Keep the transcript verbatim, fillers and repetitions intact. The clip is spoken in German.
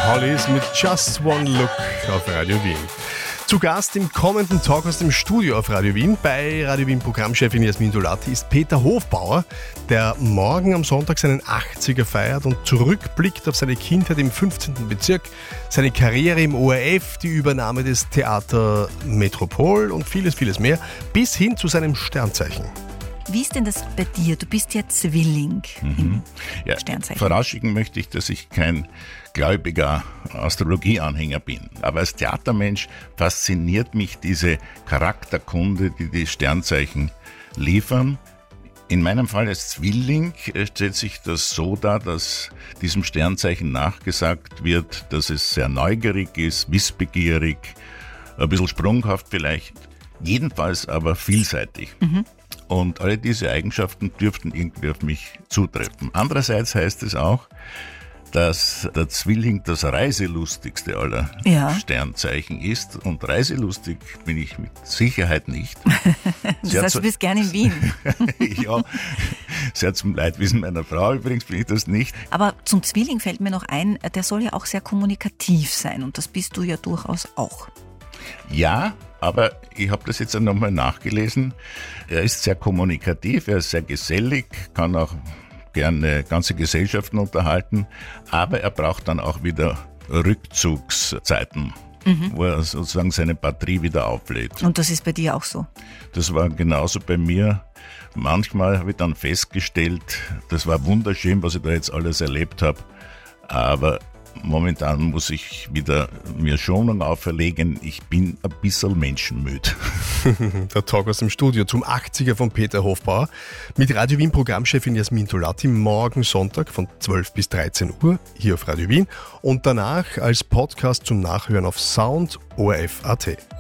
Hollies mit Just One Look auf Radio Wien. Zu Gast im kommenden Talk aus dem Studio auf Radio Wien bei Radio Wien Programmchefin Jasmin Dolati ist Peter Hofbauer, der morgen am Sonntag seinen achtziger feiert und zurückblickt auf seine Kindheit im fünfzehnten Bezirk, seine Karriere im O R F, die Übernahme des Theater Metropol und vieles, vieles mehr, bis hin zu seinem Sternzeichen. Wie ist denn das bei dir? Du bist ja Zwilling mhm. im ja, Sternzeichen. Vorausschicken möchte ich, dass ich kein gläubiger Astrologie-Anhänger bin. Aber als Theatermensch fasziniert mich diese Charakterkunde, die die Sternzeichen liefern. In meinem Fall als Zwilling stellt sich das so dar, dass diesem Sternzeichen nachgesagt wird, dass es sehr neugierig ist, wissbegierig, ein bisschen sprunghaft vielleicht, jedenfalls aber vielseitig. Mhm. Und alle diese Eigenschaften dürften irgendwie auf mich zutreffen. Andererseits heißt es auch, dass der Zwilling das reiselustigste aller ja. Sternzeichen ist. Und reiselustig bin ich mit Sicherheit nicht. Das heißt, du bist gerne in Wien. Ja, sehr zum Leidwesen meiner Frau übrigens bin ich das nicht. Aber zum Zwilling fällt mir noch ein, der soll ja auch sehr kommunikativ sein. Und das bist du ja durchaus auch. Ja, aber ich habe das jetzt nochmal nachgelesen. Er ist sehr kommunikativ, er ist sehr gesellig, kann auch gerne ganze Gesellschaften unterhalten, aber er braucht dann auch wieder Rückzugszeiten, mhm. wo er sozusagen seine Batterie wieder auflädt. Und das ist bei dir auch so? Das war genauso bei mir. Manchmal habe ich dann festgestellt, das war wunderschön, was ich da jetzt alles erlebt habe, aber momentan muss ich wieder mir Schonung auferlegen. Ich bin ein bisschen menschenmüde. Der Talk aus dem Studio zum achtziger von Peter Hofbauer mit Radio Wien Programmchefin Jasmin Dolati morgen Sonntag von zwölf bis dreizehn Uhr hier auf Radio Wien und danach als Podcast zum Nachhören auf Sound O R F Punkt A T.